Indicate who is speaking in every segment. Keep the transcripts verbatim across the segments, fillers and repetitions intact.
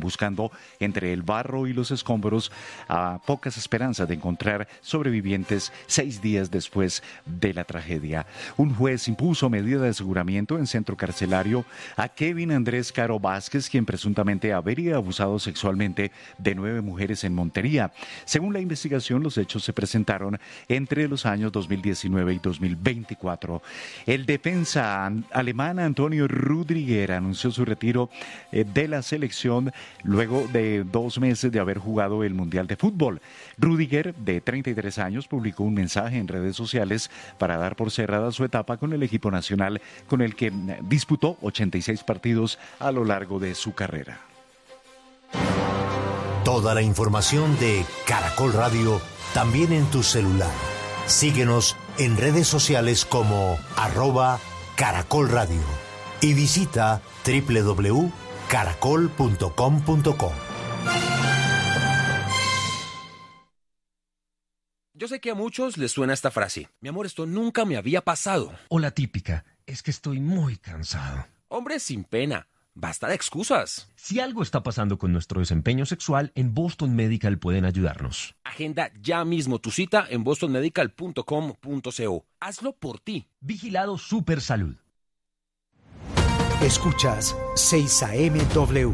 Speaker 1: buscando entre el barro y los escombros a pocas esperanzas de encontrar sobrevivientes seis días después de la tragedia. Un juez impuso medida de aseguramiento en centro carcelario a Kevin Andrés Caro Vázquez, quien presuntamente habría abusado sexualmente de nueve mujeres en Montería. Según la investigación, los hechos se presentaron entre los años dos mil diecinueve y dos mil veinticuatro. El defensa alemán Antonio Rüdiger anunció su retiro eh, de la selección luego de dos meses de haber jugado el Mundial de Fútbol. Rüdiger, de treinta y tres años, publicó un mensaje en redes sociales para dar por cerrada su etapa con el equipo nacional, con el que disputó ochenta y seis partidos a lo largo de su carrera.
Speaker 2: Toda la información de Caracol Radio también en tu celular. Síguenos en redes sociales como arroba Caracol Radio y visita doble u doble u doble u punto caracol punto com punto co.
Speaker 3: Yo sé que a muchos les suena esta frase. Mi amor, esto nunca me había pasado.
Speaker 4: O la típica, es que estoy muy cansado.
Speaker 3: Hombre, sin pena. Basta de excusas.
Speaker 4: Si algo está pasando con nuestro desempeño sexual, en Boston Medical pueden ayudarnos.
Speaker 3: Agenda ya mismo tu cita en boston medical punto com punto co. Hazlo por ti.
Speaker 4: Vigilado Super Salud.
Speaker 2: Escuchas seis A M W.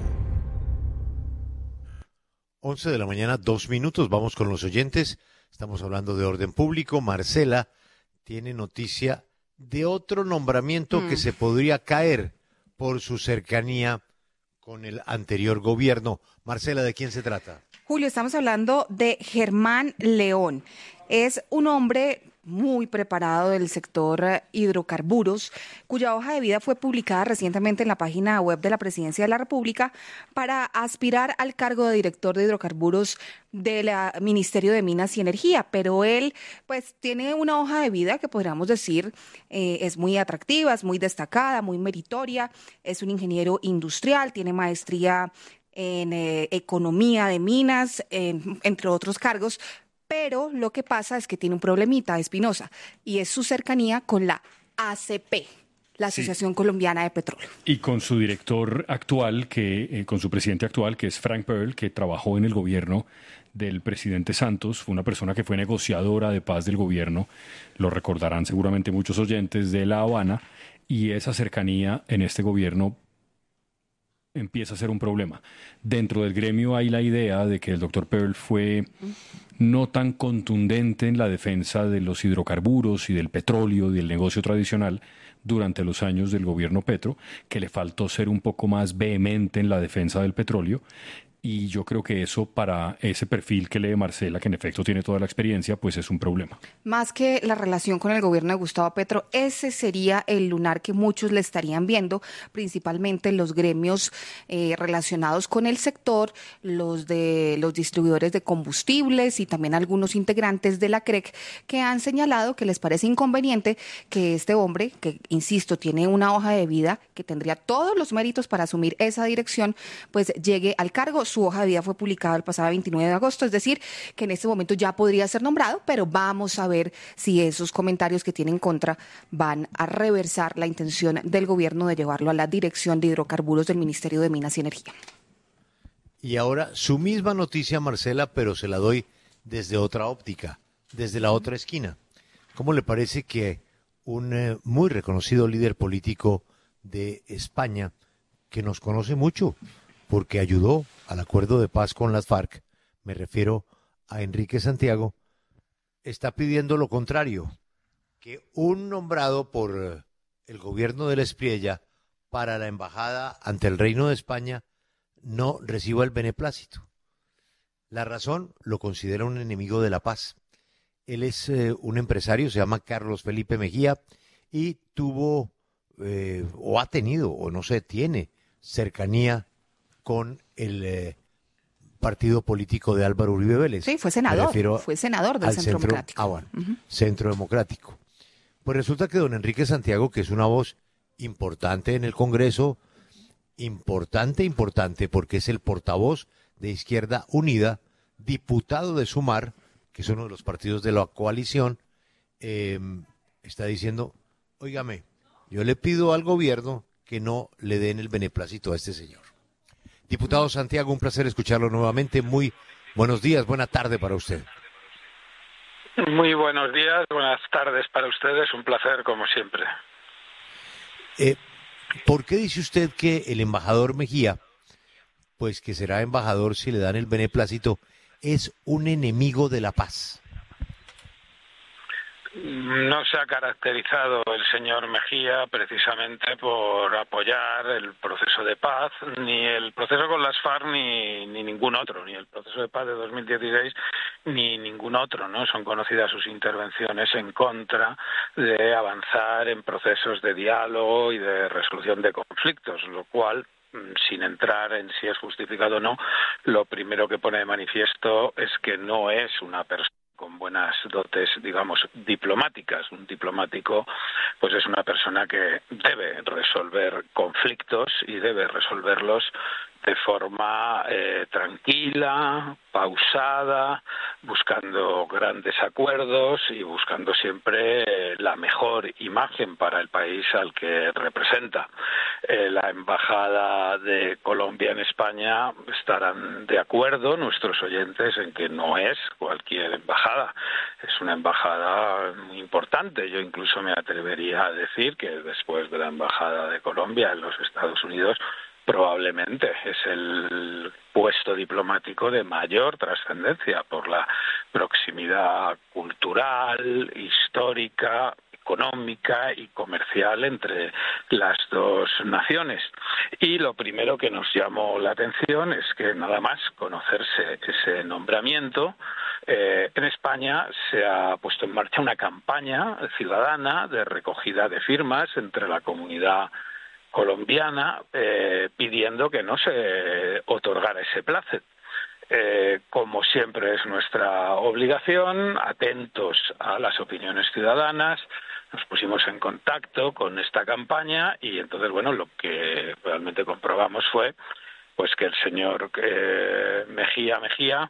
Speaker 2: once de la mañana, dos minutos. Vamos con los oyentes. Estamos hablando de orden público. Marcela tiene noticia de otro nombramiento mm. que se podría caer por su cercanía con el anterior gobierno. Marcela, ¿de quién se trata?
Speaker 5: Julio, estamos hablando de Germán León. Es un hombre muy preparado del sector hidrocarburos, cuya hoja de vida fue publicada recientemente en la página web de la Presidencia de la República para aspirar al cargo de director de hidrocarburos del Ministerio de Minas y Energía. Pero él, pues, tiene una hoja de vida que podríamos decir eh, es muy atractiva, es muy destacada, muy meritoria. Es un ingeniero industrial, tiene maestría en eh, economía de minas, eh, entre otros cargos. Pero lo que pasa es que tiene un problemita, Espinosa, y es su cercanía con la A C P, la Asociación sí. Colombiana de Petróleo.
Speaker 6: Y con su director actual, que eh, con su presidente actual, que es Frank Pearl, que trabajó en el gobierno del presidente Santos, fue una persona que fue negociadora de paz del gobierno, lo recordarán seguramente muchos oyentes de La Habana, y esa cercanía en este gobierno empieza a ser un problema. Dentro del gremio hay la idea de que el doctor Pearl fue no tan contundente en la defensa de los hidrocarburos y del petróleo y del negocio tradicional durante los años del gobierno Petro, que le faltó ser un poco más vehemente en la defensa del petróleo. Y yo creo que eso, para ese perfil que lee Marcela, que en efecto tiene toda la experiencia, pues es un problema.
Speaker 5: Más que la relación con el gobierno de Gustavo Petro, ese sería el lunar que muchos le estarían viendo, principalmente los gremios eh, relacionados con el sector, los de los distribuidores de combustibles y también algunos integrantes de la C R E C, que han señalado que les parece inconveniente que este hombre, que insisto, tiene una hoja de vida que tendría todos los méritos para asumir esa dirección, pues llegue al cargo. Su hoja de vida fue publicada el pasado veintinueve de agosto, es decir, que en este momento ya podría ser nombrado, pero vamos a ver si esos comentarios que tiene en contra van a reversar la intención del gobierno de llevarlo a la dirección de hidrocarburos del Ministerio de Minas y Energía.
Speaker 2: Y ahora su misma noticia, Marcela, pero se la doy desde otra óptica, desde la otra esquina. ¿Cómo le parece que un eh, muy reconocido líder político de España, que nos conoce mucho, porque ayudó al acuerdo de paz con las FARC, me refiero a Enrique Santiago, está pidiendo lo contrario, que un nombrado por el gobierno de la Espriella para la embajada ante el Reino de España no reciba el beneplácito? La razón, lo considera un enemigo de la paz. Él es eh, un empresario, se llama Carlos Felipe Mejía, y tuvo, eh, o ha tenido, o no sé, tiene cercanía con el eh, partido político de Álvaro Uribe Vélez.
Speaker 5: Sí, fue senador, fue senador del Centro, centro Democrático.
Speaker 2: Ah, bueno, uh-huh. Centro Democrático. Pues resulta que don Enrique Santiago, que es una voz importante en el Congreso, importante, importante, porque es el portavoz de Izquierda Unida, diputado de Sumar, que es uno de los partidos de la coalición, eh, está diciendo, óigame, yo le pido al gobierno que no le den el beneplácito a este señor. Diputado Santiago, un placer escucharlo nuevamente. Muy buenos días, buena tarde para usted.
Speaker 7: Muy buenos días, buenas tardes para ustedes, un placer como siempre.
Speaker 2: Eh, ¿Por qué dice usted que el embajador Mejía, pues que será embajador si le dan el beneplácito, es un enemigo de la paz?
Speaker 7: No se ha caracterizado el señor Mejía precisamente por apoyar el proceso de paz, ni el proceso con las FARC, ni, ni ningún otro, ni el proceso de paz de dos mil dieciséis, ni ningún otro, ¿no? Son conocidas sus intervenciones en contra de avanzar en procesos de diálogo y de resolución de conflictos, lo cual, sin entrar en si es justificado o no, lo primero que pone de manifiesto es que no es una persona con buenas dotes, digamos, diplomáticas. Un diplomático, pues es una persona que debe resolver conflictos y debe resolverlos de forma eh, tranquila, pausada, buscando grandes acuerdos y buscando siempre eh, la mejor imagen para el país al que representa. Eh, la Embajada de Colombia en España estarán de acuerdo, nuestros oyentes, en que no es cualquier embajada. Es una embajada muy importante. Yo incluso me atrevería a decir que después de la Embajada de Colombia en los Estados Unidos, probablemente es el puesto diplomático de mayor trascendencia por la proximidad cultural, histórica, económica y comercial entre las dos naciones. Y lo primero que nos llamó la atención es que nada más conocerse ese nombramiento, eh, en España se ha puesto en marcha una campaña ciudadana de recogida de firmas entre la comunidad colombiana eh, pidiendo que no se otorgara ese plácet. Eh, como siempre es nuestra obligación, atentos a las opiniones ciudadanas, nos pusimos en contacto con esta campaña y entonces, bueno, lo que realmente comprobamos fue pues que el señor eh, Mejía Mejía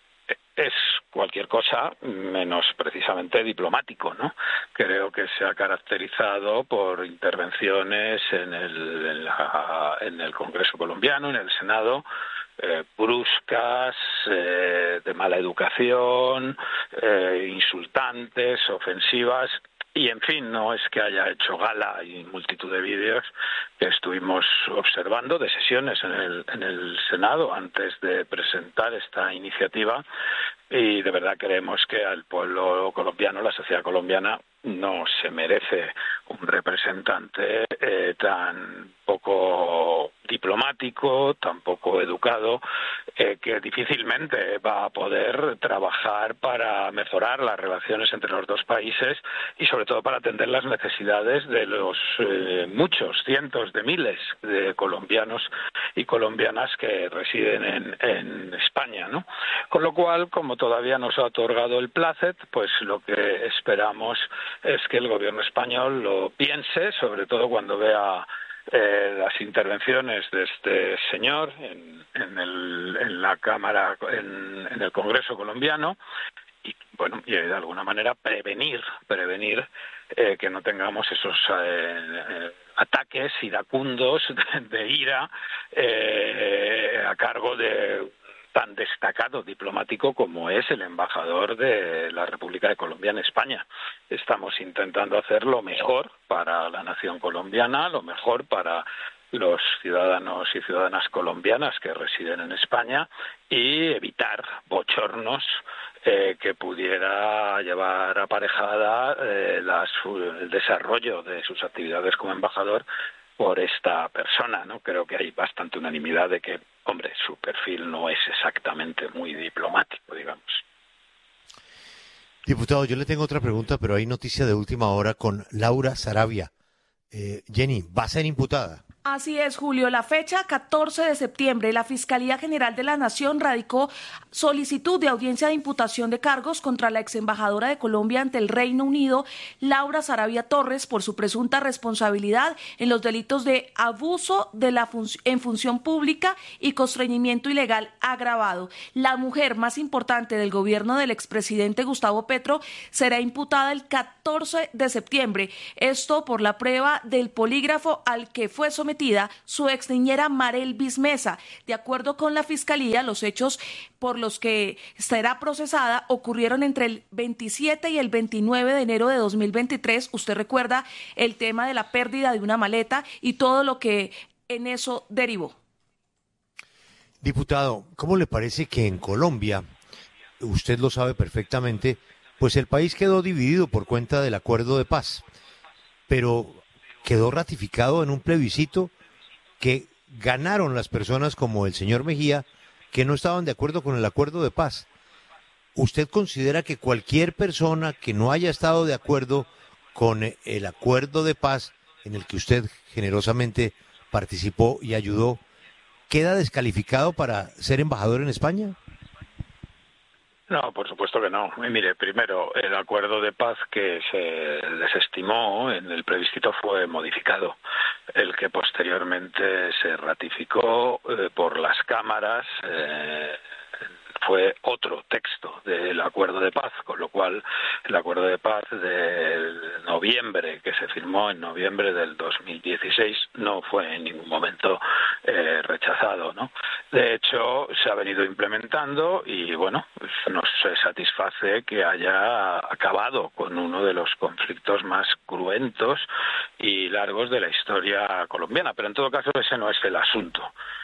Speaker 7: es cualquier cosa menos precisamente diplomático, ¿no? Creo que se ha caracterizado por intervenciones en el, en la, en el Congreso colombiano, en el Senado, eh, bruscas, eh, de mala educación, eh, insultantes, ofensivas. Y, en fin, no es que haya hecho gala y multitud de vídeos que estuvimos observando de sesiones en el, en el Senado antes de presentar esta iniciativa y de verdad creemos que al pueblo colombiano, la sociedad colombiana, no se merece un representante eh, tan poco diplomático, tan poco educado, eh, que difícilmente va a poder trabajar para mejorar las relaciones entre los dos países y sobre todo para atender las necesidades de los eh, muchos, cientos de miles de colombianos y colombianas que residen en, en España, ¿no? Con lo cual, como todavía no se ha otorgado el plácet, pues lo que esperamos es que el gobierno español lo piense, sobre todo cuando vea eh, las intervenciones de este señor en, en, el, en la Cámara, en, en el Congreso colombiano, y bueno, y de alguna manera prevenir, prevenir eh, que no tengamos esos eh, eh, ataques iracundos de, de ira eh, a cargo de tan destacado diplomático como es el embajador de la República de Colombia en España. Estamos intentando hacer lo mejor para la nación colombiana, lo mejor para los ciudadanos y ciudadanas colombianas que residen en España y evitar bochornos eh, que pudiera llevar aparejada eh, las, el desarrollo de sus actividades como embajador por esta persona, ¿no? Creo que hay bastante unanimidad de que, hombre, su perfil no es exactamente muy diplomático, digamos.
Speaker 2: Diputado, yo le tengo otra pregunta, pero hay noticia de última hora con Laura Sarabia. Eh, Jenny, ¿va a ser imputada?
Speaker 8: Así es, Julio. La fecha catorce de septiembre, la Fiscalía General de la Nación radicó solicitud de audiencia de imputación de cargos contra la exembajadora de Colombia ante el Reino Unido, Laura Sarabia Torres, por su presunta responsabilidad en los delitos de abuso de la fun- en función pública y constreñimiento ilegal agravado. La mujer más importante del gobierno del expresidente Gustavo Petro será imputada el catorce de septiembre. Esto por la prueba del polígrafo al que fue sometido sometida su ex niñera Marelvis Mesa. De acuerdo con la Fiscalía, los hechos por los que será procesada ocurrieron entre el veintisiete y el veintinueve de enero de dos mil veintitrés. Usted recuerda el tema de la pérdida de una maleta y todo lo que en eso derivó.
Speaker 2: Diputado, ¿cómo le parece que en Colombia, usted lo sabe perfectamente, pues el país quedó dividido por cuenta del acuerdo de paz, pero quedó ratificado en un plebiscito que ganaron las personas como el señor Mejía, que no estaban de acuerdo con el acuerdo de paz? ¿Usted considera que cualquier persona que no haya estado de acuerdo con el acuerdo de paz en el que usted generosamente participó y ayudó, queda descalificado para ser embajador en España?
Speaker 7: No, por supuesto que no. Y mire, primero, el acuerdo de paz que se desestimó en el plebiscito fue modificado. El que posteriormente se ratificó eh, por las cámaras eh, fue otro texto del acuerdo de paz, con lo cual el acuerdo de paz de noviembre, que se firmó en noviembre del dos mil dieciséis, no fue en ningún momento eh, rechazado, ¿no? De hecho, se ha venido implementando y, bueno, pues nos satisface que haya acabado con uno de los conflictos más cruentos y largos de la historia colombiana. Pero en todo caso, ese no es el asunto.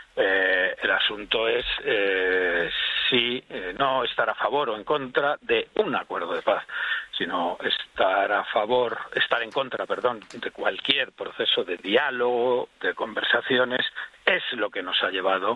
Speaker 7: Eh, el asunto es eh, si eh, no estar a favor o en contra de un acuerdo de paz, sino estar a favor, estar en contra, perdón, de cualquier proceso de diálogo, de conversaciones, es lo que nos ha llevado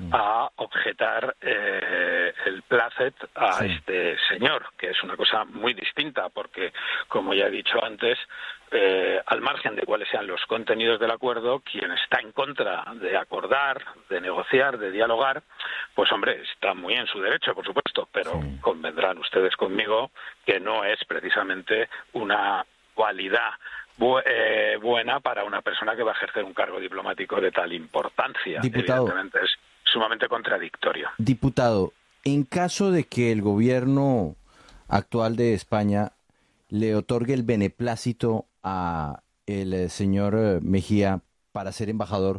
Speaker 7: a objetar eh, el plácet a sí. este señor, que es una cosa muy distinta, porque, como ya he dicho antes, eh, al margen de cuáles sean los contenidos del acuerdo, quien está en contra de acordar, de negociar, de dialogar, pues hombre, está muy en su derecho, por supuesto, pero sí. convendrán ustedes conmigo que no es precisamente una cualidad Bu- eh, buena para una persona que va a ejercer un cargo diplomático de tal importancia.
Speaker 9: Diputado,
Speaker 7: evidentemente es sumamente contradictorio.
Speaker 9: Diputado, en caso de que el gobierno actual de España le otorgue el beneplácito a el señor Mejía para ser embajador,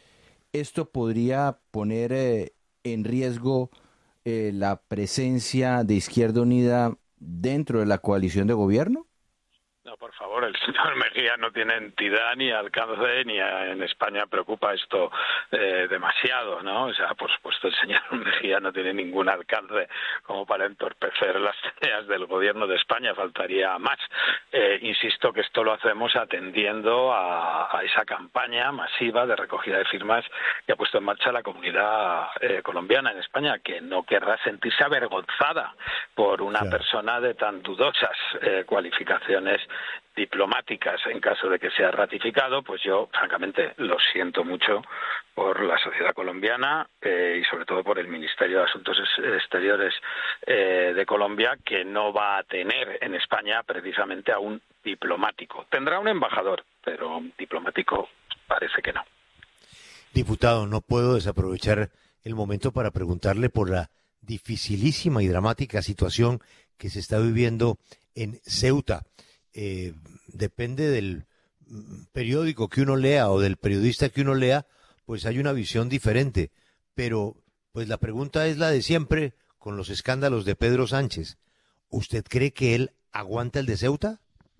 Speaker 9: ¿esto podría poner eh, en riesgo eh, la presencia de Izquierda Unida dentro de la coalición de gobierno?
Speaker 7: No, por favor, el señor Mejía no tiene entidad ni alcance, ni a, en España preocupa esto eh, demasiado, ¿no? O sea, por supuesto, el señor Mejía no tiene ningún alcance como para entorpecer las tareas del gobierno de España, faltaría más. Eh, insisto que esto lo hacemos atendiendo a, a esa campaña masiva de recogida de firmas que ha puesto en marcha la comunidad eh, colombiana en España, que no querrá sentirse avergonzada por una claro. persona de tan dudosas eh, cualificaciones diplomáticas en caso de que sea ratificado. Pues yo francamente lo siento mucho por la sociedad colombiana eh, y sobre todo por el Ministerio de Asuntos Exteriores eh, de Colombia, que no va a tener en España precisamente a un diplomático. Tendrá un embajador, pero un diplomático parece que no.
Speaker 2: Diputado, no puedo desaprovechar el momento para preguntarle por la dificilísima y dramática situación que se está viviendo en Ceuta. Eh, depende del periódico que uno lea o del periodista que uno lea, pues hay una visión diferente, pero pues la pregunta es la de siempre con los escándalos de Pedro Sánchez. ¿Usted cree que él aguanta el de Ceuta?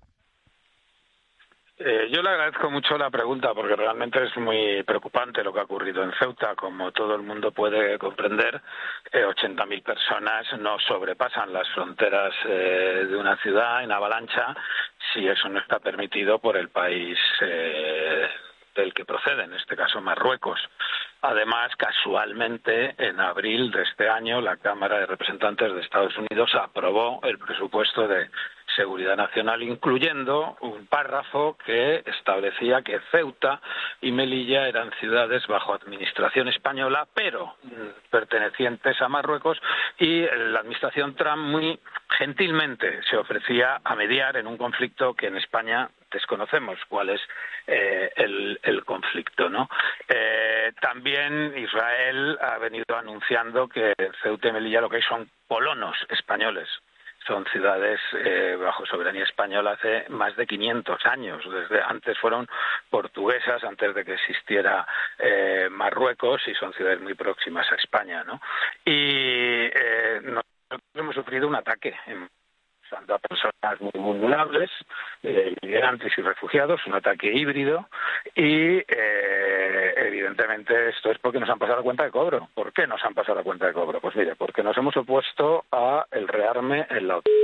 Speaker 7: Eh, yo le agradezco mucho la pregunta porque realmente es muy preocupante lo que ha ocurrido en Ceuta. Como todo el mundo puede comprender, eh, ochenta mil personas no sobrepasan las fronteras eh, de una ciudad en avalancha si eso no está permitido por el país eh, del que procede, en este caso Marruecos. Además, casualmente, en abril de este año, la Cámara de Representantes de Estados Unidos aprobó el presupuesto de Seguridad Nacional, incluyendo un párrafo que establecía que Ceuta y Melilla eran ciudades bajo administración española, pero pertenecientes a Marruecos, y la administración Trump muy gentilmente se ofrecía a mediar en un conflicto que en España desconocemos cuál es eh, el, el conflicto, ¿no? Eh, también Israel ha venido anunciando que Ceuta y Melilla lo que hay son colonos españoles. son ciudades eh, bajo soberanía española hace más de quinientos años. Desde antes fueron portuguesas, antes de que existiera eh, Marruecos, y son ciudades muy próximas a España, ¿no? Y eh, nosotros hemos sufrido un ataque en a personas muy vulnerables, eh, migrantes y refugiados, un ataque híbrido, y eh, evidentemente esto es porque nos han pasado la cuenta de cobro. ¿Por qué nos han pasado la cuenta de cobro? Pues mire, porque nos hemos opuesto a el rearme en la OTAN.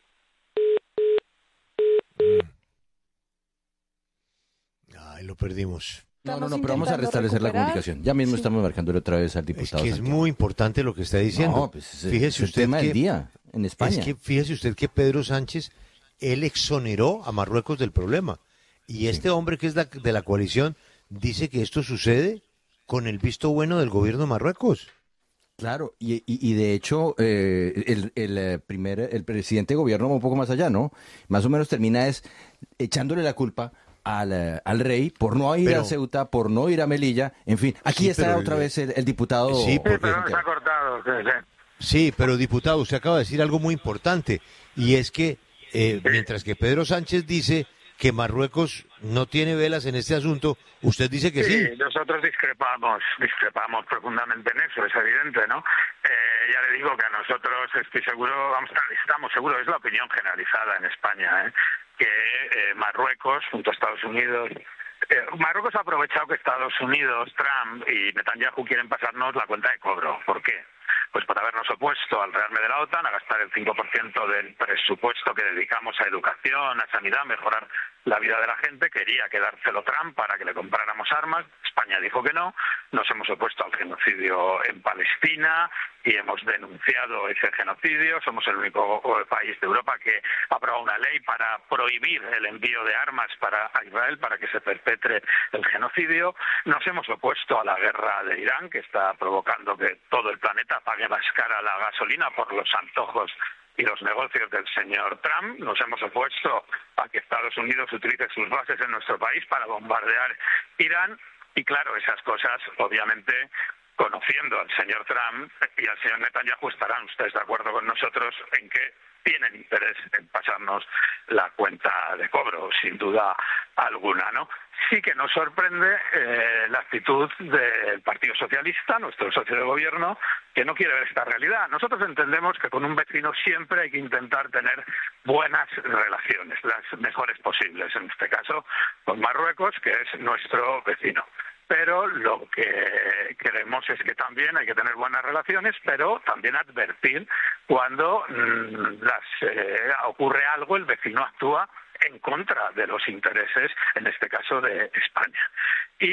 Speaker 2: Ay, lo perdimos.
Speaker 9: No, no, no, pero vamos a restablecer la comunicación. Ya mismo sí. Estamos marcándole otra vez al diputado.
Speaker 2: Es que es
Speaker 9: Santiago.
Speaker 2: muy importante lo que está diciendo.
Speaker 9: No, pues es,
Speaker 2: fíjese
Speaker 9: es
Speaker 2: usted
Speaker 9: el tema
Speaker 2: que,
Speaker 9: del día en España.
Speaker 2: Es que fíjese usted que Pedro Sánchez, él exoneró a Marruecos del problema. Y este sí. hombre que es la, de la coalición dice que esto sucede con el visto bueno del gobierno de Marruecos.
Speaker 9: Claro, y, y, y de hecho eh, el, el primer el presidente de gobierno va un poco más allá, ¿no? Más o menos termina es echándole la culpa al, al rey por no ir pero, a Ceuta, por no ir a Melilla, en fin. Aquí sí, está otra el, vez el, el diputado.
Speaker 7: Sí, porque, pero se ha cortado. Sí, sí.
Speaker 2: sí, pero diputado, usted acaba de decir algo muy importante, y es que eh, mientras que Pedro Sánchez dice que Marruecos no tiene velas en este asunto, usted dice que sí.
Speaker 7: Sí, nosotros discrepamos, discrepamos profundamente en eso, es evidente, ¿no? Eh, ya le digo que a nosotros estoy seguro, vamos, estamos seguros, es la opinión generalizada en España, ¿eh? que eh, Marruecos, junto a Estados Unidos, eh, Marruecos ha aprovechado que Estados Unidos, Trump y Netanyahu quieren pasarnos la cuenta de cobro. ¿Por qué? Pues por habernos opuesto al rearme de la OTAN, a gastar el cinco por ciento del presupuesto que dedicamos a educación, a sanidad, a mejorar la vida de la gente. Quería quedárselo Trump para que le compráramos armas. España dijo que no. Nos hemos opuesto al genocidio en Palestina y hemos denunciado ese genocidio. Somos el único país de Europa que aprobó una ley para prohibir el envío de armas para a Israel para que se perpetre el genocidio. Nos hemos opuesto a la guerra de Irán, que está provocando que todo el planeta pague más cara la gasolina por los antojos y los negocios del señor Trump. Nos hemos opuesto a que Estados Unidos utilice sus bases en nuestro país para bombardear Irán. Y claro, esas cosas, obviamente, conociendo al señor Trump y al señor Netanyahu, estarán ustedes de acuerdo con nosotros en que tienen interés en pasarnos la cuenta de cobro, sin duda alguna, ¿no? Sí que nos sorprende eh, la actitud del Partido Socialista, nuestro socio de gobierno, que no quiere ver esta realidad. Nosotros entendemos que con un vecino siempre hay que intentar tener buenas relaciones, las mejores posibles, en este caso con Marruecos, que es nuestro vecino. Pero lo que queremos es que también hay que tener buenas relaciones, pero también advertir cuando mmm, las, eh, ocurre algo, el vecino actúa en contra de los intereses, en este caso, de España. Y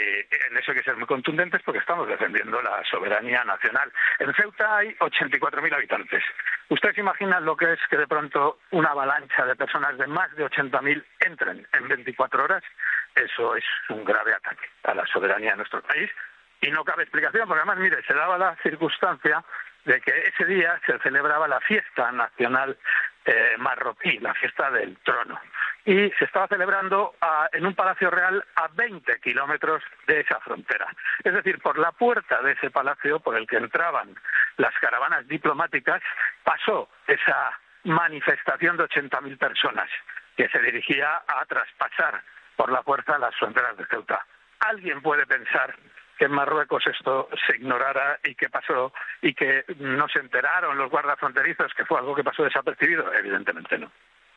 Speaker 7: en eso hay que ser muy contundentes porque estamos defendiendo la soberanía nacional. En Ceuta hay ochenta y cuatro mil habitantes. ¿Ustedes imaginan lo que es que de pronto una avalancha de personas de más de ochenta mil entren en veinticuatro horas? Eso es un grave ataque a la soberanía de nuestro país y no cabe explicación, porque además, mire, se daba la circunstancia de que ese día se celebraba la fiesta nacional eh, marroquí, la fiesta del trono, y se estaba celebrando a, en un palacio real a veinte kilómetros de esa frontera. Es decir, por la puerta de ese palacio por el que entraban las caravanas diplomáticas pasó esa manifestación de ochenta mil personas que se dirigía a traspasar por la puerta las fronteras de Ceuta. ¿Alguien puede pensar que en Marruecos esto se ignorara y que pasó y que no se enteraron los guardas fronterizos que fue algo que pasó desapercibido? Evidentemente no.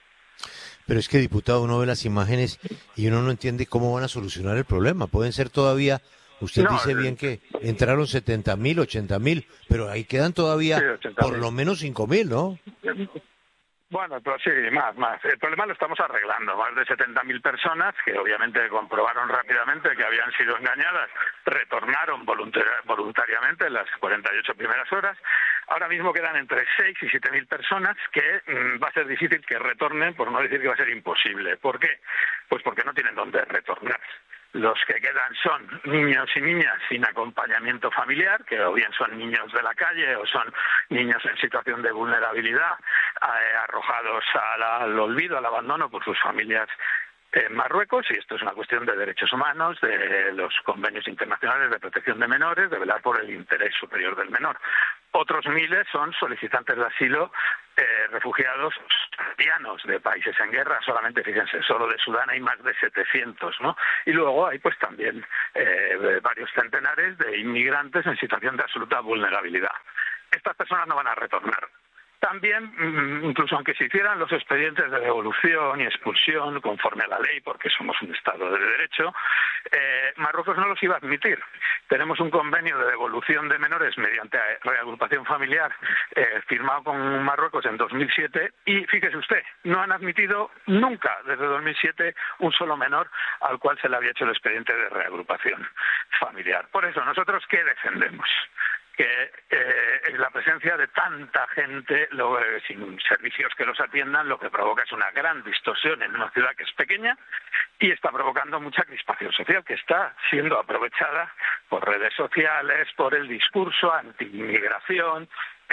Speaker 2: Pero es que, diputado, uno ve las imágenes y uno no entiende cómo van a solucionar el problema. Pueden ser todavía, usted no, dice bien que entraron setenta mil, ochenta mil, pero ahí quedan todavía sí, por lo menos cinco mil, ¿no?
Speaker 7: Bueno, pues sí, más, más. El problema lo estamos arreglando. Más de setenta mil personas que obviamente comprobaron rápidamente que habían sido engañadas, retornaron voluntari- voluntariamente en las cuarenta y ocho primeras horas. Ahora mismo quedan entre seis y siete mil personas que mmm, va a ser difícil que retornen, por no decir que va a ser imposible. ¿Por qué? Pues porque no tienen dónde retornar. Los que quedan son niños y niñas sin acompañamiento familiar, que o bien son niños de la calle o son niños en situación de vulnerabilidad, eh, arrojados al, al olvido, al abandono por sus familias en Marruecos, y esto es una cuestión de derechos humanos, de los convenios internacionales de protección de menores, de velar por el interés superior del menor. Otros miles son solicitantes de asilo, eh, refugiados sirianos de países en guerra, solamente, fíjense, solo de Sudán hay más de setecientos, ¿no? Y luego hay pues también eh, varios centenares de inmigrantes en situación de absoluta vulnerabilidad. Estas personas no van a retornar. También, incluso aunque se hicieran los expedientes de devolución y expulsión conforme a la ley, porque somos un Estado de Derecho, eh, Marruecos no los iba a admitir. Tenemos un convenio de devolución de menores mediante reagrupación familiar eh, firmado con Marruecos en dos mil siete y, fíjese usted, no han admitido nunca desde dos mil siete un solo menor al cual se le había hecho el expediente de reagrupación familiar. Por eso, ¿nosotros qué defendemos? Que eh, la presencia de tanta gente lo, eh, sin servicios que los atiendan lo que provoca es una gran distorsión en una ciudad que es pequeña y está provocando mucha crispación social que está siendo aprovechada por redes sociales, por el discurso anti-inmigración,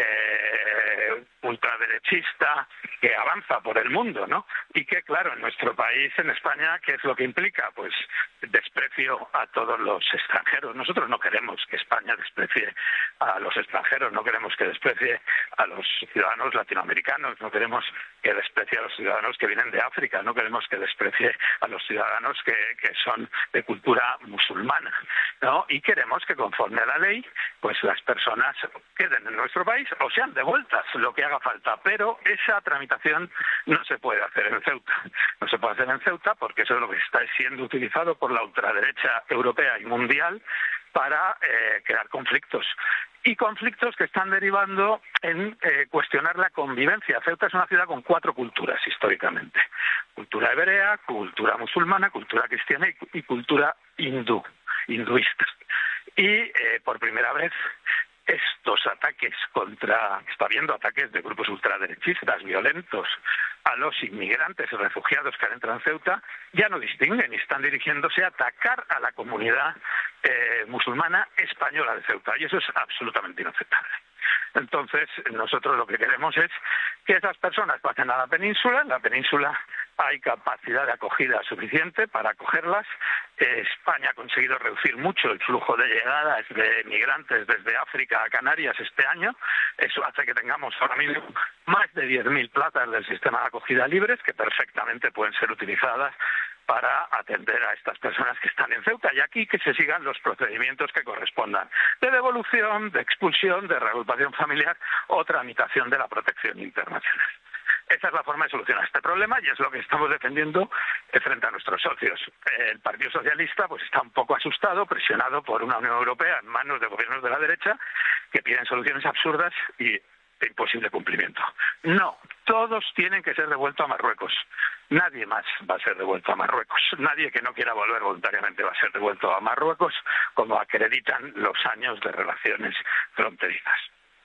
Speaker 7: eh, ultraderechista que avanza por el mundo, ¿no? Y que, claro, en nuestro país, en España, ¿qué es lo que implica? Pues desprecio a todos los extranjeros. Nosotros no queremos que España desprecie a los extranjeros, no queremos que desprecie a los ciudadanos latinoamericanos, no queremos que desprecie a los ciudadanos que vienen de África, no queremos que desprecie a los ciudadanos que, que son de cultura musulmana, ¿no? Y queremos que, conforme a la ley, pues las personas queden en nuestro país o sean devueltas, lo que haga falta, pero esa tramitación no se puede hacer en Ceuta. No se puede hacer en Ceuta porque eso es lo que está siendo utilizado por la ultraderecha europea y mundial para eh, crear conflictos. Y conflictos que están derivando en eh, cuestionar la convivencia. Ceuta es una ciudad con cuatro culturas históricamente. Cultura hebrea, cultura musulmana, cultura cristiana y, y cultura hindú, hinduista. Y eh, por primera vez estos ataques contra, está habiendo ataques de grupos ultraderechistas violentos a los inmigrantes y refugiados que entran en Ceuta, ya no distinguen y están dirigiéndose a atacar a la comunidad eh, musulmana española de Ceuta, y eso es absolutamente inaceptable. Entonces, nosotros lo que queremos es que esas personas pasen a la península. En la península hay capacidad de acogida suficiente para acogerlas. Eh, España ha conseguido reducir mucho el flujo de llegadas de migrantes desde África a Canarias este año. Eso hace que tengamos ahora mismo más de diez mil plazas del sistema de acogida libres que perfectamente pueden ser utilizadas para atender a estas personas que están en Ceuta y aquí que se sigan los procedimientos que correspondan de devolución, de expulsión, de reagrupación familiar o tramitación de la protección internacional. Esa es la forma de solucionar este problema y es lo que estamos defendiendo frente a nuestros socios. El Partido Socialista pues está un poco asustado, presionado por una Unión Europea en manos de gobiernos de la derecha que piden soluciones absurdas y de imposible cumplimiento. No, todos tienen que ser devueltos a Marruecos. Nadie más va a ser devuelto a Marruecos. Nadie que no quiera volver voluntariamente va a ser devuelto a Marruecos, como acreditan los años de relaciones fronterizas.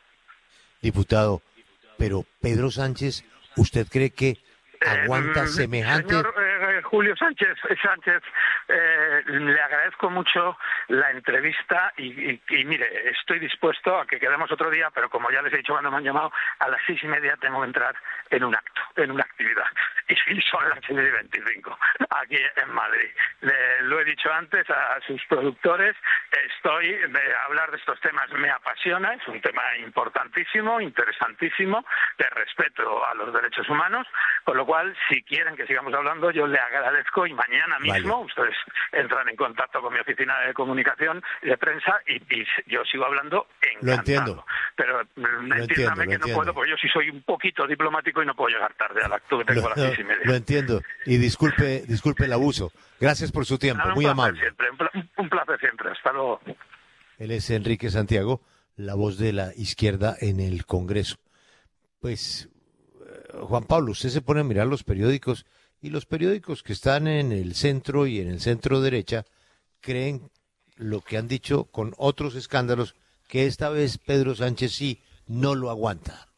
Speaker 2: Diputado, pero Pedro Sánchez, ¿usted cree que aguanta eh, semejante...?
Speaker 7: Señor eh, Julio Sánchez, Sánchez eh, le agradezco mucho la entrevista y, y, y mire, estoy dispuesto a que quedemos otro día, pero como ya les he dicho cuando me han llamado, a las seis y media tengo que entrar en un acto, en una actividad. Y son las seis y veinticinco, aquí en Madrid. Le, lo he dicho antes a sus productores, estoy, de hablar de estos temas me apasiona, es un tema importantísimo, interesantísimo, de respeto a los derechos humanos, con lo cual, si quieren que sigamos hablando, yo le agradezco y mañana mismo vale. Ustedes entran en contacto con mi oficina de comunicación y de prensa y, y yo sigo hablando encantado.
Speaker 2: Lo entiendo.
Speaker 7: Pero
Speaker 2: lo
Speaker 7: entiéndame
Speaker 2: entiendo,
Speaker 7: que
Speaker 2: lo
Speaker 7: no
Speaker 2: entiendo.
Speaker 7: puedo, porque yo sí soy un poquito diplomático y no puedo llegar tarde al acto que tengo
Speaker 2: Lo,
Speaker 7: a las seis y media.
Speaker 2: lo entiendo y disculpe, disculpe el abuso. Gracias por su tiempo,
Speaker 7: Nada,
Speaker 2: muy
Speaker 7: un
Speaker 2: amable.
Speaker 7: Siempre, un, pla- un placer siempre. Hasta luego.
Speaker 2: Él es Enrique Santiago, la voz de la izquierda en el Congreso. Pues, eh, Juan Pablo, usted se pone a mirar los periódicos y los periódicos que están en el centro y en el centro derecha creen lo que han dicho con otros escándalos, que esta vez Pedro Sánchez sí no lo aguanta.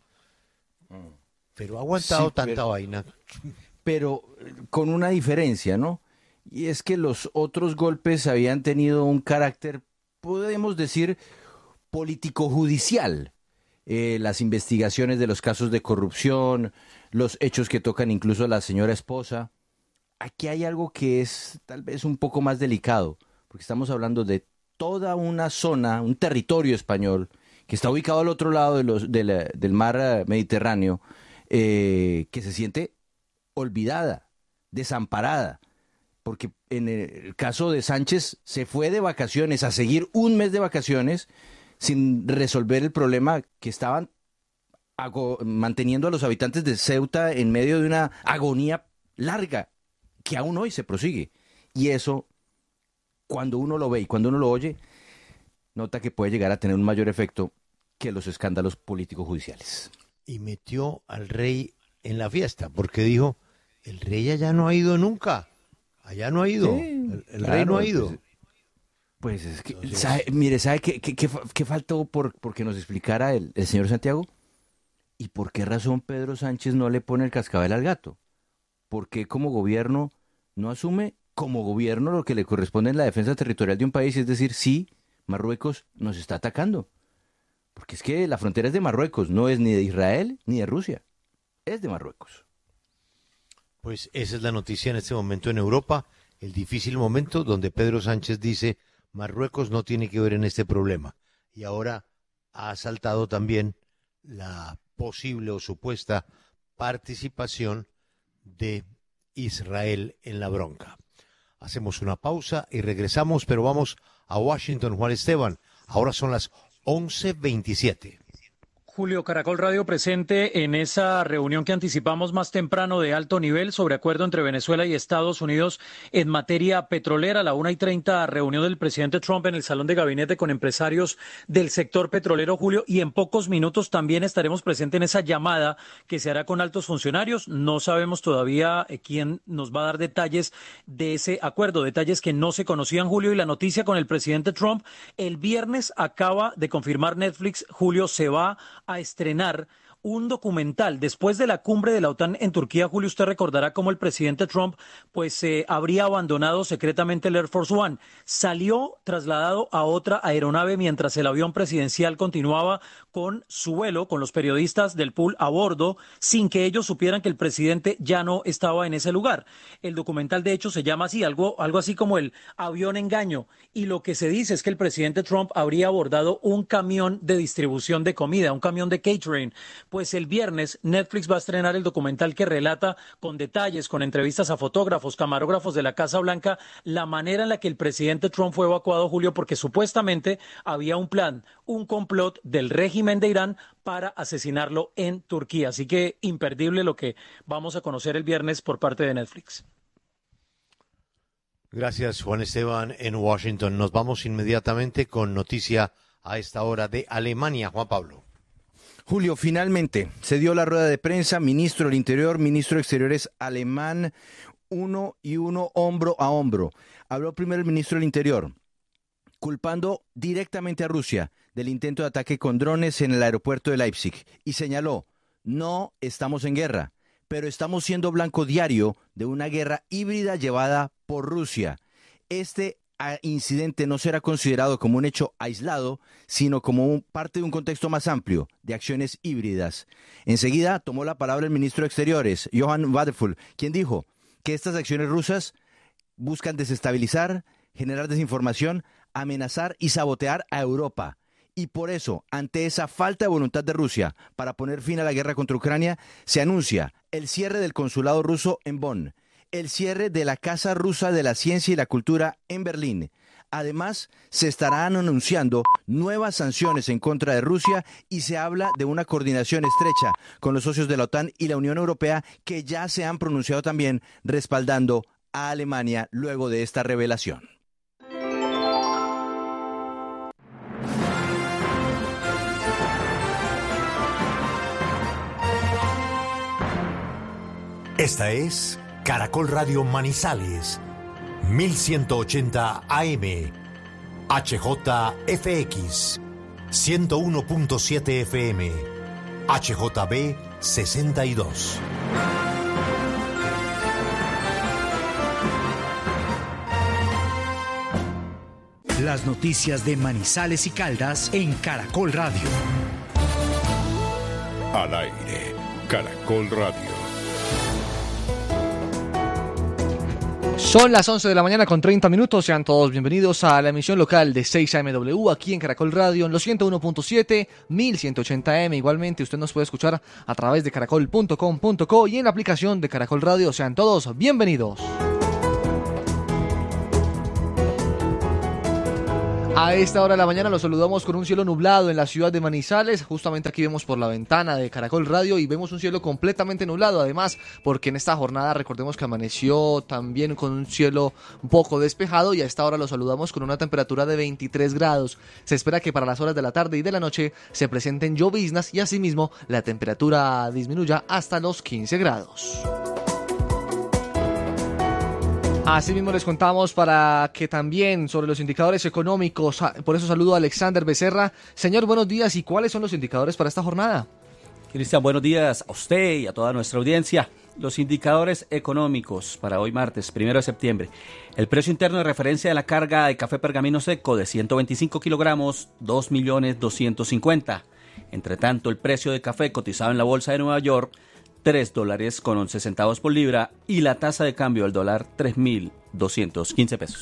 Speaker 2: Pero ha aguantado
Speaker 9: Sí,
Speaker 2: tanta
Speaker 9: pero-
Speaker 2: vaina.
Speaker 9: pero eh, con una diferencia, ¿no? Y es que los otros golpes habían tenido un carácter, podemos decir, político-judicial. Eh, las investigaciones de los casos de corrupción, los hechos que tocan incluso a la señora esposa. Aquí hay algo que es tal vez un poco más delicado, porque estamos hablando de toda una zona, un territorio español, que está ubicado al otro lado de los, de la, del mar Mediterráneo, eh, que se siente olvidada, desamparada, porque en el caso de Sánchez se fue de vacaciones a seguir un mes de vacaciones sin resolver el problema que estaban ago- manteniendo a los habitantes de Ceuta en medio de una agonía larga que aún hoy se prosigue. Y eso, cuando uno lo ve y cuando uno lo oye, nota que puede llegar a tener un mayor efecto que los escándalos políticos judiciales.
Speaker 2: Y metió al rey en la fiesta, porque dijo, el rey allá no ha ido nunca, allá no ha ido,
Speaker 9: Sí,
Speaker 2: el, el
Speaker 9: claro,
Speaker 2: rey no ha ido.
Speaker 9: Pues, pues es que,
Speaker 2: Entonces-
Speaker 9: ¿sabe? Mire, ¿sabe qué, qué, qué, qué faltó por, por que nos explicara el, el señor Santiago? ¿Y por qué razón Pedro Sánchez no le pone el cascabel al gato? ¿Por qué como gobierno no asume como gobierno lo que le corresponde en la defensa territorial de un país? Es decir, sí, Marruecos nos está atacando. Porque es que la frontera es de Marruecos, no es ni de Israel ni de Rusia, es de Marruecos.
Speaker 2: Pues esa es la noticia en este momento en Europa, el difícil momento donde Pedro Sánchez dice, Marruecos no tiene que ver en este problema. Y ahora ha saltado también la posible o supuesta participación de Israel en la bronca. Hacemos una pausa y regresamos, pero vamos a Washington, Juan Esteban. Ahora son las once veintisiete.
Speaker 10: Julio, Caracol Radio presente en esa reunión que anticipamos más temprano de alto nivel sobre acuerdo entre Venezuela y Estados Unidos en materia petrolera. A la una y treinta, reunión del presidente Trump en el salón de gabinete con empresarios del sector petrolero, Julio, y en pocos minutos también estaremos presentes en esa llamada que se hará con altos funcionarios. No sabemos todavía eh, quién nos va a dar detalles de ese acuerdo, detalles que no se conocían, Julio, y la noticia con el presidente Trump. El viernes acaba de confirmar Netflix, Julio, se va a estrenar un documental después de la cumbre de la OTAN en Turquía. Julio, usted recordará cómo el presidente Trump pues eh, habría abandonado secretamente el Air Force One. Salió trasladado a otra aeronave mientras el avión presidencial continuaba con su vuelo, con los periodistas del pool a bordo, sin que ellos supieran que el presidente ya no estaba en ese lugar. El documental, de hecho, se llama así, algo, algo así como el avión engaño. Y lo que se dice es que el presidente Trump habría abordado un camión de distribución de comida, un camión de catering. Pues el viernes Netflix va a estrenar el documental que relata con detalles, con entrevistas a fotógrafos, camarógrafos de la Casa Blanca, la manera en la que el presidente Trump fue evacuado, Julio, porque supuestamente había un plan, un complot del régimen de Irán para asesinarlo en Turquía. Así que imperdible lo que vamos a conocer el viernes por parte de Netflix.
Speaker 2: Gracias, Juan Esteban, en Washington. Nos vamos inmediatamente con noticia a esta hora de Alemania, Juan Pablo.
Speaker 9: Julio, finalmente se dio la rueda de prensa, ministro del Interior, ministro de Exteriores alemán, uno y uno, hombro a hombro. Habló primero el ministro del Interior, culpando directamente a Rusia del intento de ataque con drones en el aeropuerto de Leipzig, y señaló, no estamos en guerra, pero estamos siendo blanco diario de una guerra híbrida llevada por Rusia. Este incidente no será considerado como un hecho aislado, sino como un, parte de un contexto más amplio de acciones híbridas. Enseguida tomó la palabra el ministro de Exteriores, Johann Wadefull, quien dijo que estas acciones rusas buscan desestabilizar, generar desinformación, amenazar y sabotear a Europa. Y por eso, ante esa falta de voluntad de Rusia para poner fin a la guerra contra Ucrania, se anuncia el cierre del consulado ruso en Bonn, el cierre de la Casa Rusa de la Ciencia y la Cultura en Berlín. Además, se estarán anunciando nuevas sanciones en contra de Rusia y se habla de una coordinación estrecha con los socios de la OTAN y la Unión Europea, que ya se han pronunciado también respaldando a Alemania luego de esta revelación.
Speaker 11: Esta es Caracol Radio Manizales, mil ciento ochenta A M, H J F X, ciento uno punto siete F M, H J B sesenta y dos.
Speaker 12: Las noticias de Manizales y Caldas en Caracol Radio.
Speaker 13: Al aire, Caracol Radio. Son las once de la mañana con treinta minutos. Sean todos bienvenidos a la emisión local de seis A M W aquí en Caracol Radio en los ciento uno punto siete, mil ciento ochenta M. Igualmente usted nos puede escuchar a través de caracol punto com punto co y en la aplicación de Caracol Radio. Sean todos bienvenidos. A esta hora de la mañana los saludamos con un cielo nublado en la ciudad de Manizales. Justamente aquí vemos por la ventana de Caracol Radio y vemos un cielo completamente nublado. Además, porque en esta jornada recordemos que amaneció también con un cielo un poco despejado y a esta hora los saludamos con una temperatura de veintitrés grados. Se espera que para las horas de la tarde y de la noche se presenten lloviznas y asimismo la temperatura disminuya hasta los quince grados. Asimismo les contamos para que también sobre los indicadores económicos, por eso saludo a Alexander Becerra. Señor, buenos días, ¿y cuáles son los indicadores para esta jornada?
Speaker 14: Cristian, buenos días a usted y a toda nuestra audiencia. Los indicadores económicos para hoy martes, primero de septiembre. El precio interno de referencia de la carga de café pergamino seco de ciento veinticinco kilogramos, dos millones doscientos cincuenta. Entre tanto, el precio de café cotizado en la bolsa de Nueva York, tres dólares con once centavos por libra y la tasa de cambio del dólar tres mil doscientos quince pesos.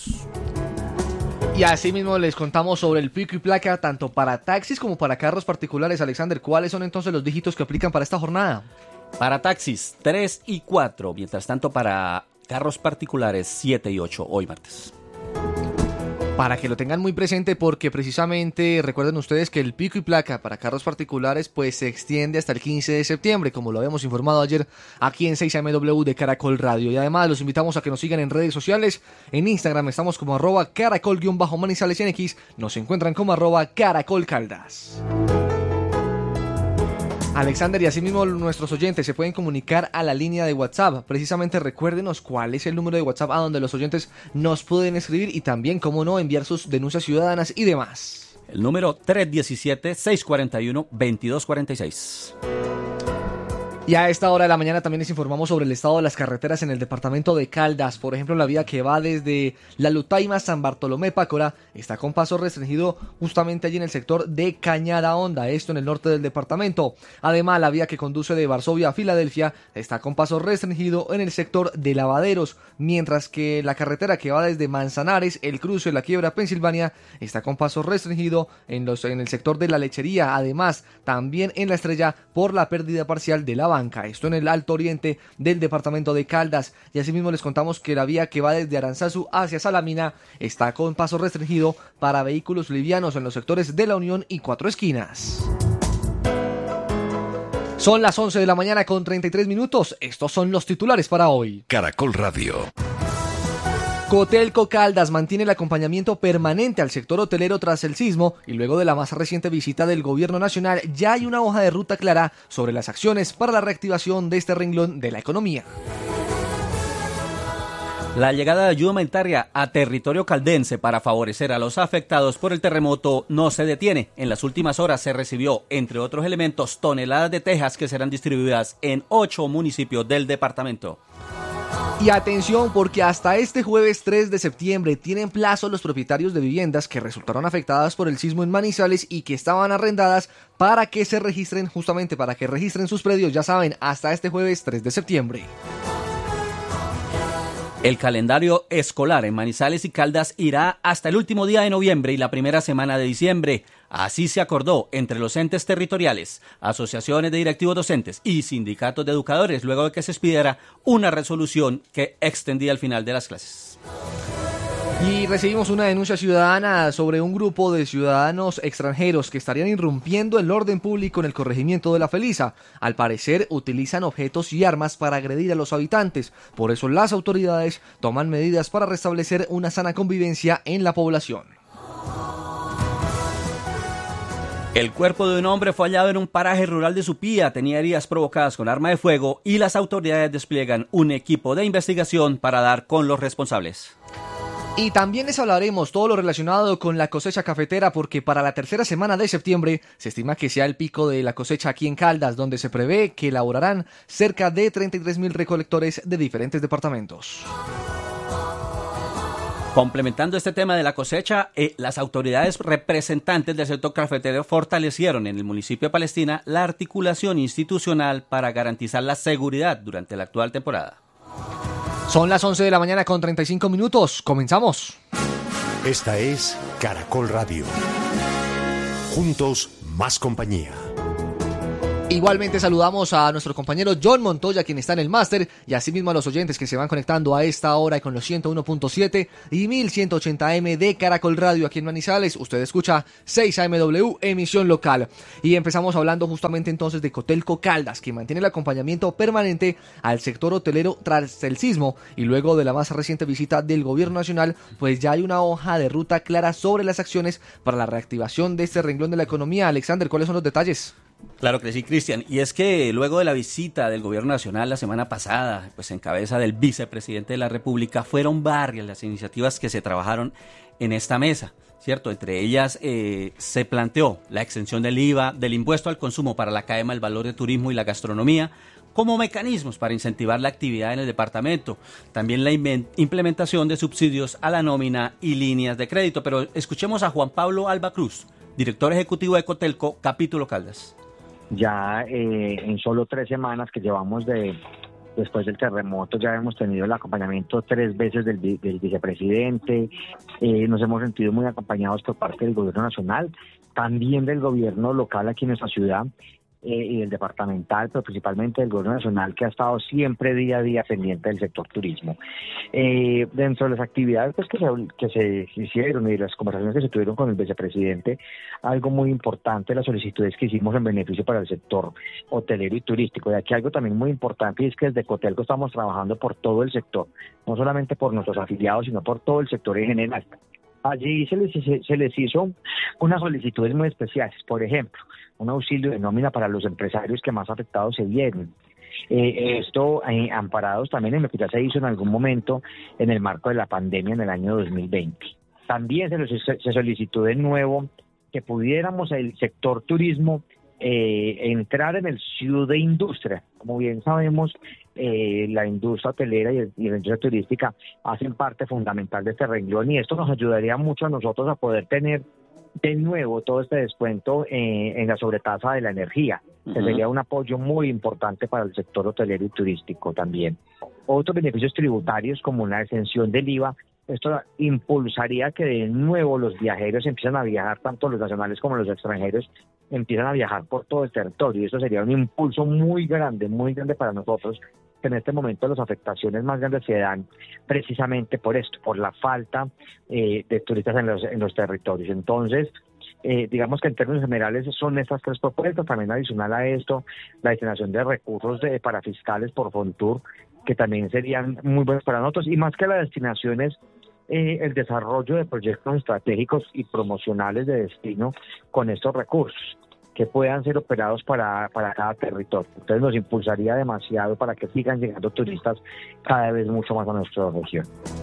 Speaker 13: Y asimismo les contamos sobre el pico y placa tanto para taxis como para carros particulares. Alexander, ¿cuáles son entonces los dígitos que aplican para esta jornada?
Speaker 14: Para taxis tres y cuatro, mientras tanto para carros particulares siete y ocho hoy martes.
Speaker 13: Para que lo tengan muy presente porque precisamente recuerden ustedes que el pico y placa para carros particulares pues se extiende hasta el quince de septiembre, como lo habíamos informado ayer aquí en seis A M W de Caracol Radio. Y además los invitamos a que nos sigan en redes sociales. En Instagram estamos como arroba caracol-manizales y en X nos encuentran como arroba caracolcaldas. Alexander, y asimismo nuestros oyentes se pueden comunicar a la línea de WhatsApp. Precisamente recuérdenos cuál es el número de WhatsApp a donde los oyentes nos pueden escribir y también, cómo no, enviar sus denuncias ciudadanas y demás.
Speaker 14: El número tres uno siete, seis cuatro uno, dos dos cuatro seis.
Speaker 13: Y a esta hora de la mañana también les informamos sobre el estado de las carreteras en el departamento de Caldas. Por ejemplo, la vía que va desde La Lutaima, San Bartolomé, Pácora, está con paso restringido justamente allí en el sector de Cañada Honda, esto en el norte del departamento. Además, la vía que conduce de Varsovia a Filadelfia está con paso restringido en el sector de Lavaderos, mientras que la carretera que va desde Manzanares, El Cruce, La Quiebra, Pensilvania, está con paso restringido en, los, en el sector de La Lechería. Además, también en La Estrella por la pérdida parcial de la banca, esto en el Alto Oriente del departamento de Caldas. Y asimismo les contamos que la vía que va desde Aranzazu hacia Salamina está con paso restringido para vehículos livianos en los sectores de La Unión y Cuatro Esquinas. Son las once de la mañana con treinta y tres minutos. Estos son los titulares para hoy.
Speaker 15: Caracol Radio.
Speaker 13: Cotelco Caldas mantiene el acompañamiento permanente al sector hotelero tras el sismo y luego de la más reciente visita del gobierno nacional ya hay una hoja de ruta clara sobre las acciones para la reactivación de este renglón de la economía.
Speaker 14: La llegada de ayuda humanitaria a territorio caldense para favorecer a los afectados por el terremoto no se detiene. En las últimas horas se recibió, entre otros elementos, toneladas de tejas que serán distribuidas en ocho municipios del departamento.
Speaker 13: Y atención, porque hasta este jueves tres de septiembre tienen plazo los propietarios de viviendas que resultaron afectadas por el sismo en Manizales y que estaban arrendadas para que se registren, justamente para que registren sus predios, ya saben, hasta este jueves tres de septiembre.
Speaker 14: El calendario escolar en Manizales y Caldas irá hasta el último día de noviembre y la primera semana de diciembre. Así se acordó entre los entes territoriales, asociaciones de directivos docentes y sindicatos de educadores luego de que se expidiera una resolución que extendía el final de las clases.
Speaker 13: Y recibimos una denuncia ciudadana sobre un grupo de ciudadanos extranjeros que estarían irrumpiendo el orden público en el corregimiento de La Felisa. Al parecer utilizan objetos y armas para agredir a los habitantes. Por eso las autoridades toman medidas para restablecer una sana convivencia en la población.
Speaker 14: El cuerpo de un hombre fue hallado en un paraje rural de Supía, tenía heridas provocadas con arma de fuego y las autoridades despliegan un equipo de investigación para dar con los responsables.
Speaker 13: Y también les hablaremos todo lo relacionado con la cosecha cafetera porque para la tercera semana de septiembre se estima que sea el pico de la cosecha aquí en Caldas, donde se prevé que elaborarán cerca de treinta y tres mil recolectores de diferentes departamentos.
Speaker 14: Complementando este tema de la cosecha, eh, las autoridades representantes del sector cafetero fortalecieron en el municipio de Palestina la articulación institucional para garantizar la seguridad durante la actual temporada.
Speaker 13: Son las once de la mañana con treinta y cinco minutos. Comenzamos.
Speaker 11: Esta es Caracol Radio. Juntos, más compañía.
Speaker 13: Igualmente saludamos a nuestro compañero John Montoya, quien está en el máster, y asimismo a los oyentes que se van conectando a esta hora con los ciento uno punto siete y mil ciento ochenta eme de Caracol Radio aquí en Manizales. Usted escucha seis A M W, emisión local. Y empezamos hablando justamente entonces de Cotelco Caldas, que mantiene el acompañamiento permanente al sector hotelero tras el sismo, y luego de la más reciente visita del gobierno nacional, pues ya hay una hoja de ruta clara sobre las acciones para la reactivación de este renglón de la economía. Alexander, ¿cuáles son los detalles?
Speaker 14: Claro que sí, Cristian. Y es que luego de la visita del gobierno nacional la semana pasada, pues en cabeza del vicepresidente de la República, fueron varias las iniciativas que se trabajaron en esta mesa, ¿cierto? Entre ellas eh, se planteó la exención del I V A, del impuesto al consumo para la cadena del valor de turismo y la gastronomía, como mecanismos para incentivar la actividad en el departamento. También la implementación de subsidios a la nómina y líneas de crédito. Pero escuchemos a Juan Pablo Alba Cruz, director ejecutivo de Cotelco, capítulo Caldas.
Speaker 15: Ya eh, en solo tres semanas que llevamos de después del terremoto ya hemos tenido el acompañamiento tres veces del, del vicepresidente, eh, nos hemos sentido muy acompañados por parte del gobierno nacional, también del gobierno local aquí en nuestra ciudad eh, y del departamental, pero principalmente del gobierno nacional, que ha estado siempre día a día pendiente del sector turismo. Eh, dentro de las actividades pues, que, se, que se hicieron y las conversaciones que se tuvieron con el vicepresidente, algo muy importante, las solicitudes que hicimos en beneficio para el sector hotelero y turístico. Y aquí algo también muy importante, y es que desde Cotelco estamos trabajando por todo el sector, no solamente por nuestros afiliados, sino por todo el sector en general. Allí se les, se, se les hizo unas solicitudes muy especiales, por ejemplo, un auxilio de nómina para los empresarios que más afectados se vieron. Eh, esto eh, amparados también en lo que ya se hizo en algún momento en el marco de la pandemia en el año dos mil veinte. También se, los, se solicitó de nuevo que pudiéramos el sector turismo eh, entrar en el C I U de industria. Como bien sabemos, eh, la industria hotelera y, el, y la industria turística hacen parte fundamental de este renglón, y esto nos ayudaría mucho a nosotros a poder tener de nuevo todo este descuento eh, en la sobretasa de la energía, que uh-huh. sería un apoyo muy importante para el sector hotelero y turístico también. Otros beneficios tributarios como una exención del I V A, esto impulsaría que de nuevo los viajeros empiezan a viajar, tanto los nacionales como los extranjeros, empiezan a viajar por todo el territorio, y esto sería un impulso muy grande, muy grande para nosotros, que en este momento las afectaciones más grandes se dan precisamente por esto, por la falta eh, de turistas en los, en los territorios. Entonces, eh, digamos que en términos generales son estas tres propuestas. También adicional a esto, la destinación de recursos de, para fiscales por Fontur, que también serían muy buenos para nosotros, y más que las destinaciones, eh, el desarrollo de proyectos estratégicos y promocionales de destino con estos recursos, que puedan ser operados para, para cada territorio. Entonces nos impulsaría demasiado para que sigan llegando turistas cada vez mucho más a nuestra región.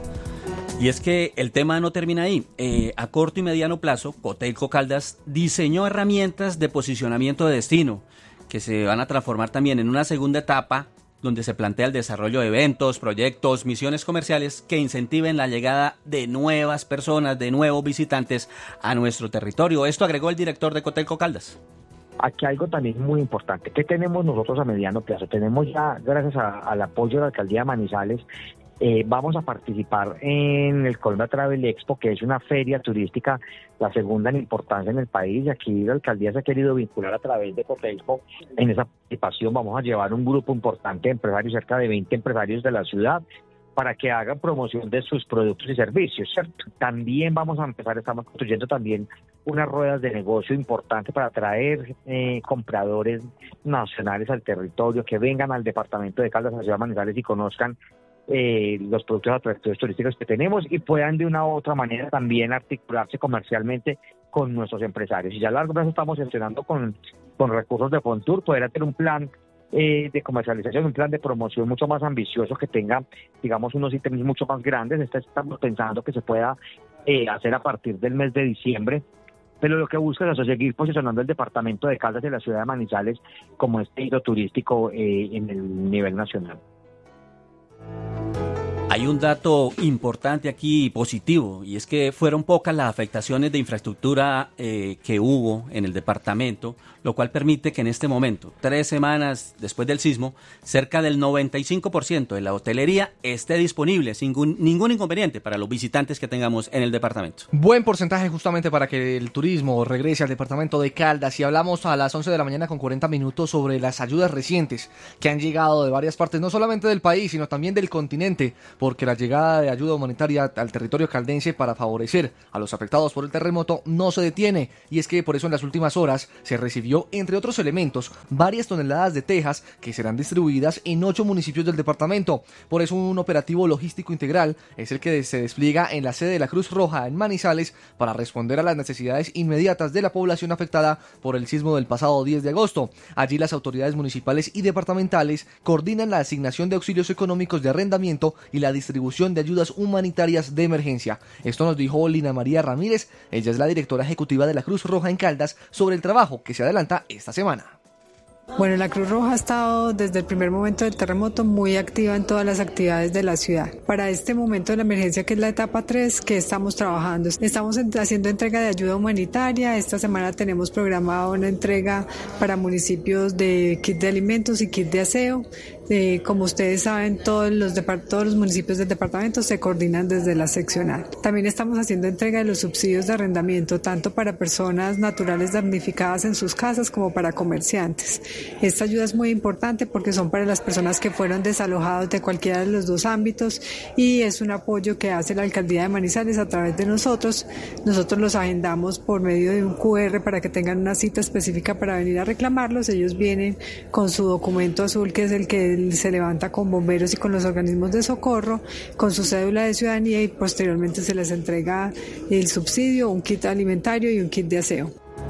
Speaker 14: Y es que el tema no termina ahí. Eh, a corto y mediano plazo, Cotelco Caldas diseñó herramientas de posicionamiento de destino que se van a transformar también en una segunda etapa, donde se plantea el desarrollo de eventos, proyectos, misiones comerciales que incentiven la llegada de nuevas personas, de nuevos visitantes a nuestro territorio. Esto agregó el director de Cotelco Caldas.
Speaker 15: Aquí algo también muy importante, que tenemos nosotros a mediano plazo. Tenemos ya, gracias a, al apoyo de la Alcaldía de Manizales, eh, vamos a participar en el Colombia Travel Expo, que es una feria turística, la segunda en importancia en el país. Aquí la Alcaldía se ha querido vincular a través de Cotelco en esa participación. Vamos a llevar un grupo importante de empresarios, cerca de veinte empresarios de la ciudad, para que hagan promoción de sus productos y servicios, ¿cierto? También vamos a empezar, estamos construyendo también unas ruedas de negocio importantes para atraer eh, compradores nacionales al territorio, que vengan al departamento de Caldas, a la ciudad de Manizales, y conozcan eh, los productos atractivos turísticos que tenemos, y puedan de una u otra manera también articularse comercialmente con nuestros empresarios. Y ya a largo plazo estamos gestionando con, con recursos de Fontur, poder hacer un plan Eh, de comercialización, un plan de promoción mucho más ambicioso, que tenga, digamos, unos ítems mucho más grandes. Este estamos pensando que se pueda eh, hacer a partir del mes de diciembre, pero lo que busca es seguir posicionando el departamento de Caldas y la ciudad de Manizales como este hito turístico eh, en el nivel nacional.
Speaker 14: Hay hay un dato importante aquí positivo, y es que fueron pocas las afectaciones de infraestructura eh, que hubo en el departamento, lo cual permite que en este momento, tres semanas después del sismo, cerca del noventa y cinco por ciento de la hotelería esté disponible sin ningún, ningún inconveniente para los visitantes que tengamos en el departamento.
Speaker 13: Buen porcentaje justamente para que el turismo regrese al departamento de Caldas. Y hablamos a las once de la mañana con cuarenta minutos sobre las ayudas recientes que han llegado de varias partes, no solamente del país, sino también del continente, porque la llegada de ayuda humanitaria al territorio caldense para favorecer a los afectados por el terremoto no se detiene. Y es que por eso en las últimas horas se recibió, entre otros elementos, varias toneladas de tejas que serán distribuidas en ocho municipios del departamento. Por eso un operativo logístico integral es el que se despliega en la sede de la Cruz Roja en Manizales para responder a las necesidades inmediatas de la población afectada por el sismo del pasado diez de agosto. Allí las autoridades municipales y departamentales coordinan la asignación de auxilios económicos de arrendamiento y la distribución de ayudas humanitarias de emergencia. Esto nos dijo Lina María Ramírez, ella es la directora ejecutiva de la Cruz Roja en Caldas, sobre el trabajo que se adelanta esta semana.
Speaker 16: Bueno, la Cruz Roja ha estado desde el primer momento del terremoto muy activa en todas las actividades de la ciudad. Para este momento de la emergencia, que es la etapa tres, que estamos trabajando. Estamos haciendo entrega de ayuda humanitaria. Esta semana tenemos programada una entrega para municipios de kit de alimentos y kit de aseo. Eh, como ustedes saben, todos los, todos los municipios del departamento se coordinan desde la seccional. También estamos haciendo entrega de los subsidios de arrendamiento, tanto para personas naturales damnificadas en sus casas como para comerciantes. Esta ayuda es muy importante porque son para las personas que fueron desalojadas de cualquiera de los dos ámbitos, y es un apoyo que hace la Alcaldía de Manizales a través de nosotros. Nosotros los agendamos por medio de un cu erre para que tengan una cita específica para venir a reclamarlos. Ellos vienen con su documento azul, que es el que se levanta con bomberos y con los organismos de socorro, con su cédula de ciudadanía, y posteriormente se les entrega el subsidio, un kit alimentario y un kit de aseo.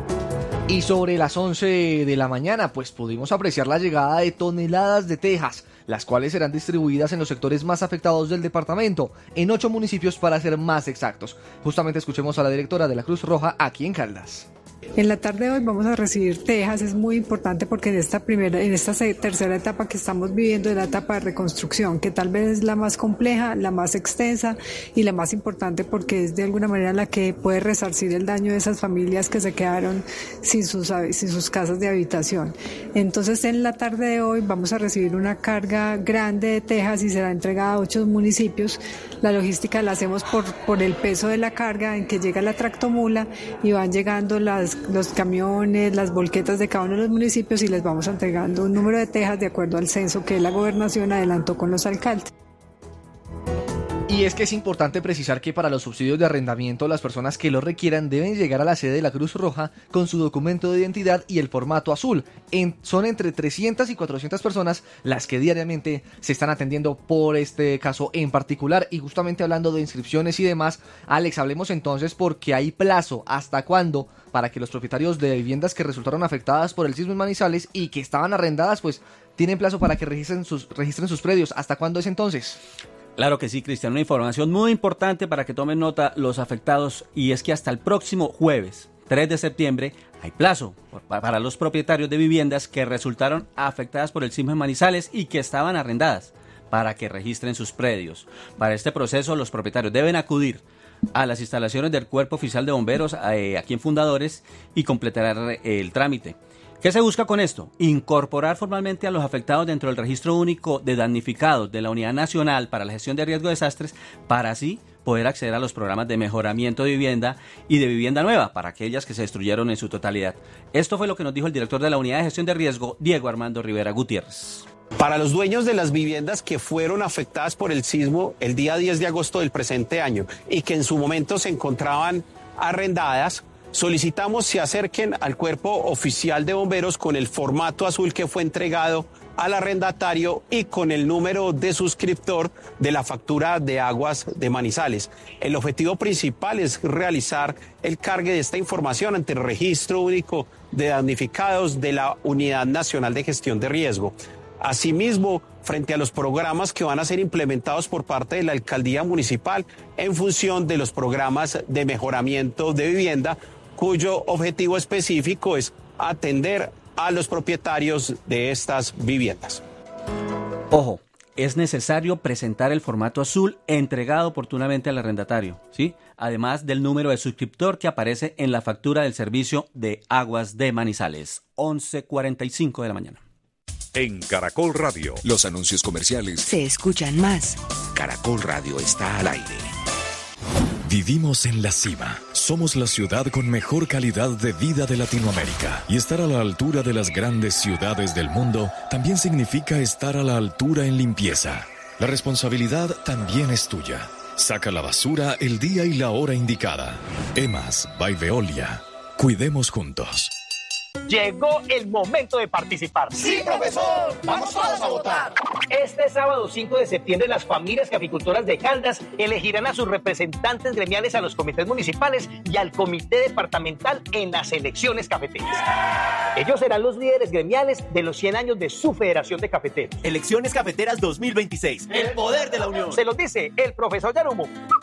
Speaker 13: Y sobre las once de la mañana, pues pudimos apreciar la llegada de toneladas de tejas, las cuales serán distribuidas en los sectores más afectados del departamento, en ocho municipios para ser más exactos. Justamente escuchemos a la directora de la Cruz Roja aquí en Caldas.
Speaker 16: En la tarde de hoy vamos a recibir tejas. Es muy importante porque en esta primera, en esta tercera etapa que estamos viviendo es la etapa de reconstrucción, que tal vez es la más compleja, la más extensa y la más importante, porque es de alguna manera la que puede resarcir el daño de esas familias que se quedaron sin sus, sin sus casas de habitación. Entonces, en la tarde de hoy vamos a recibir una carga grande de tejas y será entregada a ocho municipios. La logística la hacemos por, por el peso de la carga, en que llega la tractomula y van llegando las los camiones, las volquetas de cada uno de los municipios, y les vamos entregando un número de tejas de acuerdo al censo que la gobernación adelantó con los alcaldes.
Speaker 13: Y es que es importante precisar que para los subsidios de arrendamiento, las personas que lo requieran deben llegar a la sede de la Cruz Roja con su documento de identidad y el formato azul. En, son entre trescientas y cuatrocientas personas las que diariamente se están atendiendo por este caso en particular. Y justamente hablando de inscripciones y demás, Alex, hablemos entonces, porque hay plazo. ¿Hasta cuándo? Para que los propietarios de viviendas que resultaron afectadas por el sismo en Manizales y que estaban arrendadas, pues tienen plazo para que registren sus, registren sus predios. ¿Hasta cuándo es entonces?
Speaker 14: Claro que sí, Cristian, una información muy importante para que tomen nota los afectados, y es que hasta el próximo jueves, tres de septiembre, hay plazo para los propietarios de viviendas que resultaron afectadas por el sismo en Manizales y que estaban arrendadas, para que registren sus predios. Para este proceso, los propietarios deben acudir a las instalaciones del Cuerpo Oficial de Bomberos eh, aquí en Fundadores y completar eh, el trámite. ¿Qué se busca con esto? Incorporar formalmente a los afectados dentro del registro único de damnificados de la Unidad Nacional para la Gestión de Riesgo de Desastres, para así poder acceder a los programas de mejoramiento de vivienda y de vivienda nueva para aquellas que se destruyeron en su totalidad. Esto fue lo que nos dijo el director de la Unidad de Gestión de Riesgo, Diego Armando Rivera Gutiérrez.
Speaker 17: Para los dueños de las viviendas que fueron afectadas por el sismo el día diez de agosto del presente año y que en su momento se encontraban arrendadas, solicitamos se acerquen al Cuerpo Oficial de Bomberos con el formato azul que fue entregado al arrendatario y con el número de suscriptor de la factura de aguas de Manizales. El objetivo principal es realizar el cargue de esta información ante el Registro Único de Damnificados de la Unidad Nacional de Gestión de Riesgo. Asimismo, frente a los programas que van a ser implementados por parte de la Alcaldía Municipal en función de los programas de mejoramiento de vivienda, cuyo objetivo específico es atender a los propietarios de estas viviendas.
Speaker 14: Ojo, es necesario presentar el formato azul entregado oportunamente al arrendatario, ¿sí? Además del número de suscriptor que aparece en la factura del servicio de aguas de Manizales. once cuarenta y cinco de la mañana.
Speaker 18: En Caracol Radio, los anuncios comerciales
Speaker 19: se escuchan más.
Speaker 18: Caracol Radio está al aire. Vivimos en la cima. Somos la ciudad con mejor calidad de vida de Latinoamérica. Y estar a la altura de las grandes ciudades del mundo también significa estar a la altura en limpieza. La responsabilidad también es tuya. Saca la basura el día y la hora indicada. Emas by Veolia. Cuidemos juntos.
Speaker 20: Llegó el momento de participar.
Speaker 21: ¡Sí, profesor! ¡Vamos todos a votar!
Speaker 20: Este sábado cinco de septiembre las familias caficultoras de Caldas elegirán a sus representantes gremiales a los comités municipales y al comité departamental en las elecciones cafeteras. Ellos serán los líderes gremiales de los cien años de su Federación de Cafeteros.
Speaker 21: Elecciones Cafeteras dos mil veintiséis. El poder de la unión.
Speaker 20: Se los dice el profesor Yarumo.